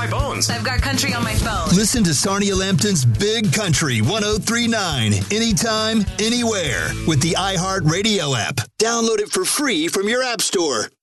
My bones. I've got country on my phone. Listen to Sarnia Lampton's Big Country 1039 anytime, anywhere with the iHeartRadio app. Download it for free from your app store.